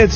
It's a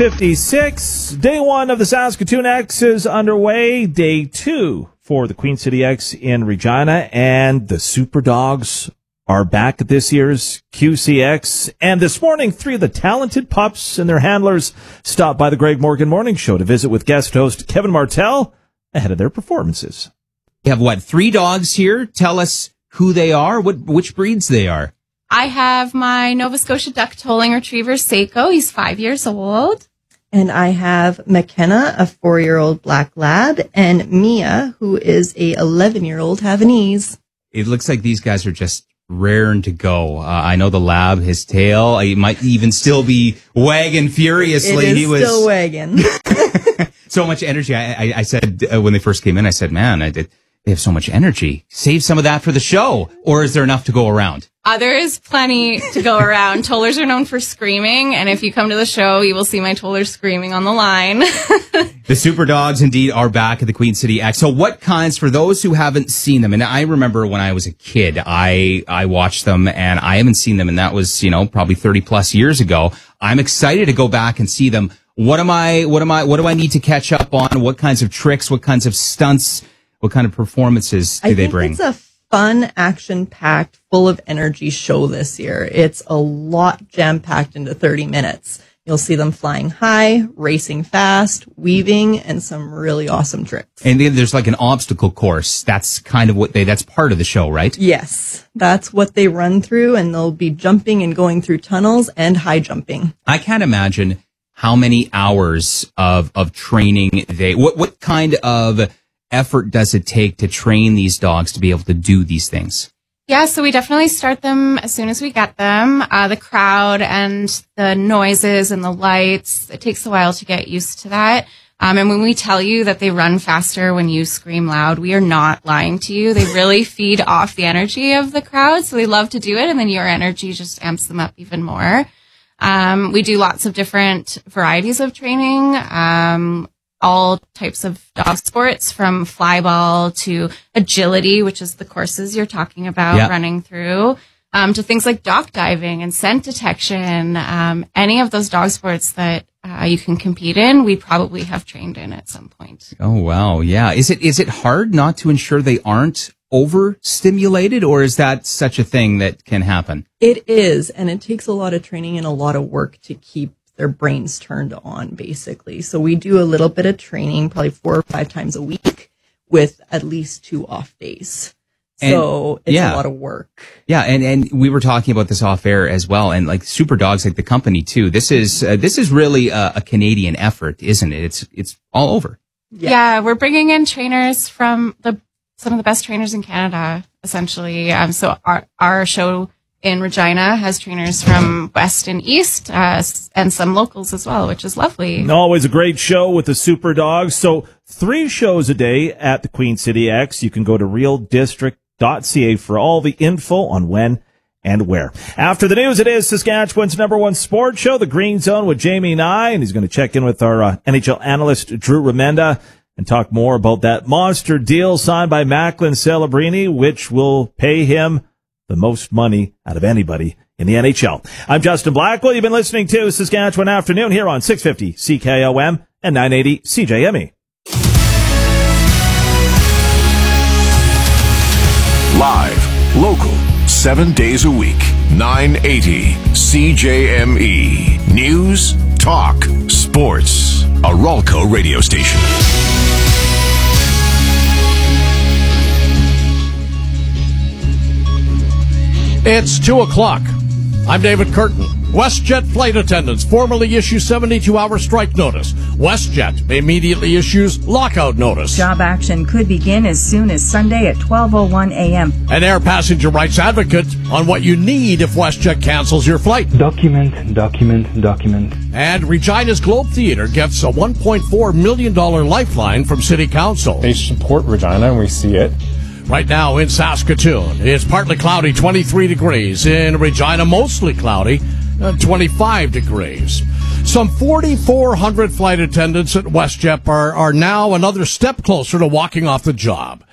1:56. Day one of the Saskatoon X is underway. Day two for the Queen City X in Regina. And the Super Dogs are back at this year's QCX. And this morning, three of the talented pups and their handlers stopped by the Greg Morgan Morning Show to visit with guest host Kevin Martell ahead of their performances. You have, 3 dogs here? Tell us who they are, which breeds they are. I have my Nova Scotia Duck Tolling Retriever, Seiko. He's 5 years old. And I have McKenna, a 4-year-old black lab, and Mia, who is a 11-year-old Havanese. It looks like these guys are just raring to go. I know the lab, his tail, he might even still be wagging furiously. It is still wagging. So much energy. I said, when they first came in, I said, man, they have so much energy. Save some of that for the show. Or is there enough to go around? There is plenty to go around. Tollers are known for screaming, and if you come to the show, you will see my tollers screaming on the line. The Super Dogs, indeed, are back at the Queen City X. So what kinds, for those who haven't seen them, and I remember when I was a kid, I watched them, and I haven't seen them, and that was, probably 30 plus years ago. I'm excited to go back and see them. What do I need to catch up on? What kinds of tricks, what kinds of stunts, what kind of performances do they bring? It's a fun, action-packed, full of energy show this year. It's a lot jam-packed into 30 minutes. You'll see them flying high, racing fast, weaving, and some really awesome tricks. And then there's like an obstacle course. That's kind of that's part of the show, right? Yes, that's what they run through, and they'll be jumping and going through tunnels and high jumping. I can't imagine how many hours of training what kind of effort does it take to train these dogs to be able to do these things? Yeah, so we definitely start them as soon as we get them. The crowd and the noises and the lights, it takes a while to get used to that. And when we tell you that they run faster when you scream loud, we are not lying to you. They really feed off the energy of the crowd, so they love to do it, and then your energy just amps them up even more. We do lots of different varieties of training. All types of dog sports, from flyball to agility, which is the courses you're talking about running through, to things like dock diving and scent detection. Any of those dog sports that you can compete in, we probably have trained in at some point. Oh, wow. Yeah. Is it hard not to ensure they aren't overstimulated, or is that such a thing that can happen? It is, and it takes a lot of training and a lot of work to keep their brains turned on, basically. So we do a little bit of training, probably 4 or 5 times a week, with at least 2 off days. So it's a lot of work. Yeah, and we were talking about this off air as well, and like Super Dogs, like the company too. This is really a Canadian effort, isn't it? It's all over. Yeah, we're bringing in trainers from some of the best trainers in Canada, essentially. So our show in Regina has trainers from West and East, and some locals as well, which is lovely. Always a great show with the Super Dogs. So 3 shows a day at the Queen City X. You can go to realdistrict.ca for all the info on when and where. After the news, it is Saskatchewan's #1 sports show, The Green Zone with Jamie Nye, and he's going to check in with our NHL analyst, Drew Remenda, and talk more about that monster deal signed by Macklin Celebrini, which will pay him the most money out of anybody in the NHL. I'm Justin Blackwell. You've been listening to Saskatchewan Afternoon here on 650 CKOM and 980 CJME. Live, local, 7 days a week, 980 CJME. News, talk, sports. A Ralco radio station. It's 2 o'clock. I'm David Curtin. WestJet flight attendants formally issue 72-hour strike notice. WestJet immediately issues lockout notice. Job action could begin as soon as Sunday at 12:01 a.m. An air passenger rights advocate on what you need if WestJet cancels your flight. Document. And Regina's Globe Theatre gets a $1.4 million lifeline from City Council. They support Regina, and we see it. Right now in Saskatoon, it's partly cloudy, 23 degrees. In Regina, mostly cloudy, 25 degrees. Some 4,400 flight attendants at WestJet are now another step closer to walking off the job.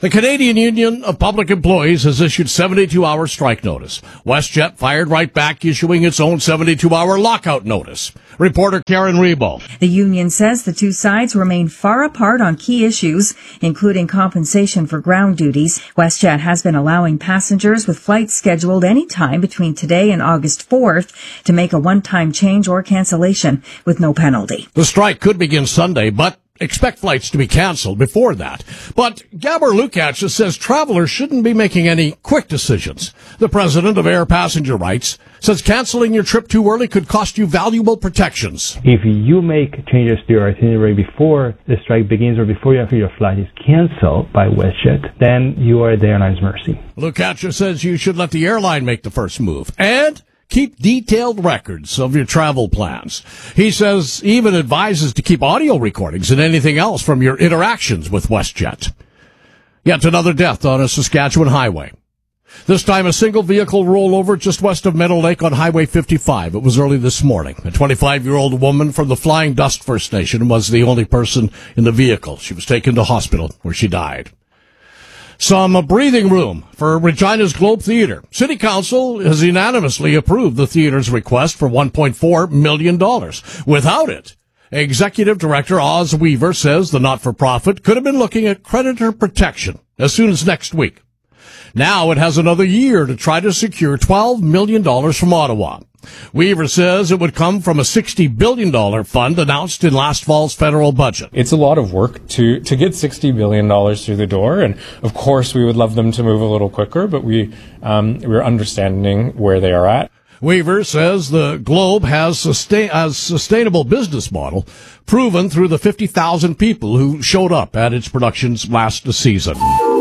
The Canadian Union of Public Employees has issued 72-hour strike notice. WestJet fired right back, issuing its own 72-hour lockout notice. Reporter Karen Rebo. The union says the two sides remain far apart on key issues, including compensation for ground duties. WestJet has been allowing passengers with flights scheduled any time between today and August 4th to make a one-time change or cancellation with no penalty. The strike could begin Sunday, but expect flights to be canceled before that. But Gabor Lukács says travelers shouldn't be making any quick decisions. The president of Air Passenger Rights says canceling your trip too early could cost you valuable protections. If you make changes to your itinerary before the strike begins or before your flight is canceled by WestJet, then you are at the airline's mercy. Lukács says you should let the airline make the first move and keep detailed records of your travel plans. He says he even advises to keep audio recordings and anything else from your interactions with WestJet. Yet another death on a Saskatchewan highway. This time a single vehicle rollover just west of Meadow Lake on Highway 55. It was early this morning. A 25-year-old woman from the Flying Dust First Nation was the only person in the vehicle. She was taken to hospital where she died. Some breathing room for Regina's Globe Theatre. City Council has unanimously approved the theatre's request for $1.4 million. Without it, Executive Director Oz Weaver says the not-for-profit could have been looking at creditor protection as soon as next week. Now it has another year to try to secure $12 million from Ottawa. Weaver says it would come from a $60 billion fund announced in last fall's federal budget. It's a lot of work to get $60 billion through the door, and of course we would love them to move a little quicker, but we're understanding where they are at. Weaver says the Globe has sustainable business model proven through the 50,000 people who showed up at its productions last season.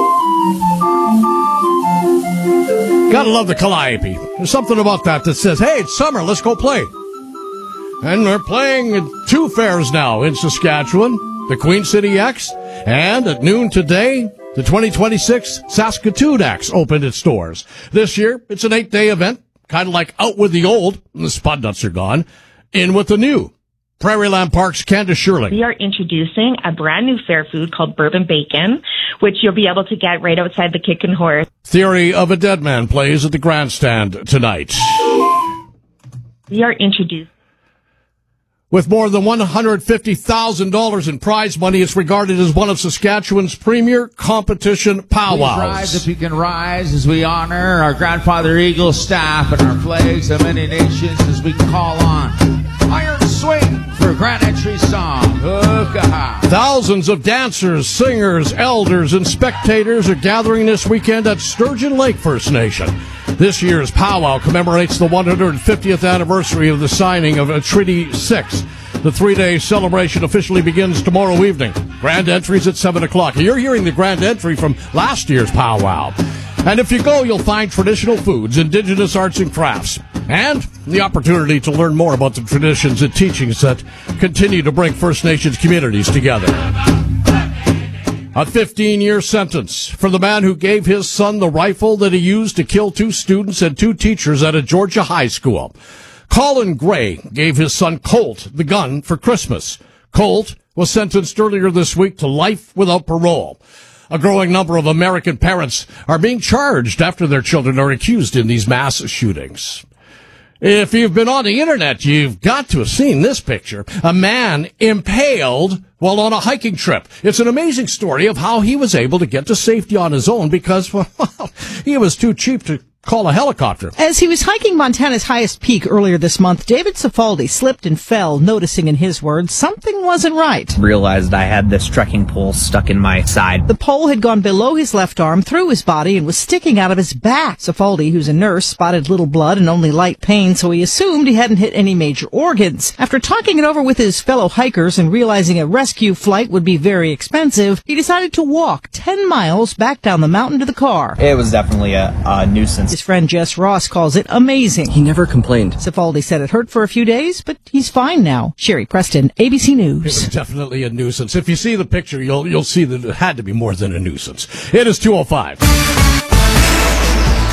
Gotta love the Calliope. There's something about that says, hey, it's summer, let's go play. And they're playing at two fairs now in Saskatchewan, the Queen City X, and at noon today, the 2026 Saskatoon X opened its doors. This year, it's an 8-day event, kind of like out with the old, the spud nuts are gone, in with the new. Prairieland Park's Candace Shirley. We are introducing a brand new fair food called bourbon bacon, which you'll be able to get right outside the Kick and Horse. Theory of a Dead Man plays at the Grandstand tonight. We are introduced. With more than $150,000 in prize money, it's regarded as one of Saskatchewan's premier competition powwows. Please rise if you can rise as we honor our Grandfather Eagle staff and our flags of many nations as we call on Iron Swing for Grand Entry Song. Thousands of dancers, singers, elders, and spectators are gathering this weekend at Sturgeon Lake First Nation. This year's powwow commemorates the 150th anniversary of the signing of Treaty 6. The 3-day celebration officially begins tomorrow evening. Grand entries at 7 o'clock. You're hearing the grand entry from last year's powwow. And if you go, you'll find traditional foods, indigenous arts and crafts, and the opportunity to learn more about the traditions and teachings that continue to bring First Nations communities together. A 15-year sentence for the man who gave his son the rifle that he used to kill 2 students and 2 teachers at a Georgia high school. Colin Gray gave his son Colt the gun for Christmas. Colt was sentenced earlier this week to life without parole. A growing number of American parents are being charged after their children are accused in these mass shootings. If you've been on the internet, you've got to have seen this picture. A man impaled while on a hiking trip. It's an amazing story of how he was able to get to safety on his own because, well, he was too cheap to call a helicopter. As he was hiking Montana's highest peak earlier this month, David Cifaldi slipped and fell, noticing, in his words, something wasn't right. Realized I had this trekking pole stuck in my side. The pole had gone below his left arm, through his body, and was sticking out of his back. Cifaldi, who's a nurse, spotted little blood and only light pain, so he assumed he hadn't hit any major organs. After talking it over with his fellow hikers and realizing a rescue flight would be very expensive, he decided to walk 10 miles back down the mountain to the car. It was definitely a nuisance. His friend Jess Ross calls it amazing. He never complained. Cifaldi said it hurt for a few days, but he's fine now. Sherry Preston, ABC News. It was definitely a nuisance. If you see the picture, you'll see that it had to be more than a nuisance. It is 2:05.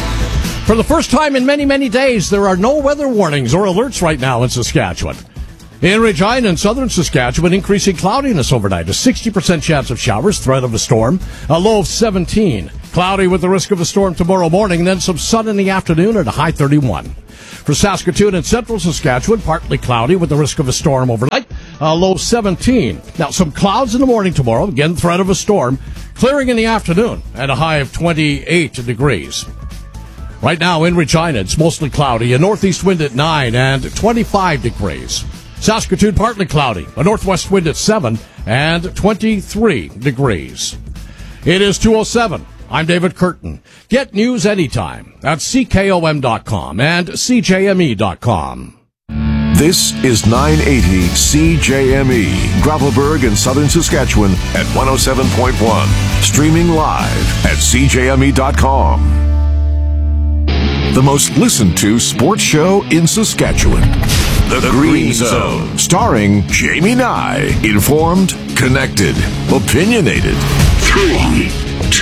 For the first time in many, many days, there are no weather warnings or alerts right now in Saskatchewan. In Regina and southern Saskatchewan, increasing cloudiness overnight. A 60% chance of showers, threat of a storm. A low of 17. Cloudy with the risk of a storm tomorrow morning, then some sun in the afternoon at a high 31. For Saskatoon and central Saskatchewan, partly cloudy with the risk of a storm overnight. A low 17. Now, some clouds in the morning tomorrow. Again, threat of a storm. Clearing in the afternoon at a high of 28 degrees. Right now in Regina, it's mostly cloudy. A northeast wind at 9 and 25 degrees. Saskatoon, partly cloudy. A northwest wind at 7 and 23 degrees. It is 2:07. I'm David Curtin. Get news anytime at CKOM.com and CJME.com. This is 980 CJME, Gravelburg in southern Saskatchewan at 107.1. Streaming live at CJME.com. The most listened to sports show in Saskatchewan. The Green Zone, starring Jamie Nye. Informed, connected, opinionated. 3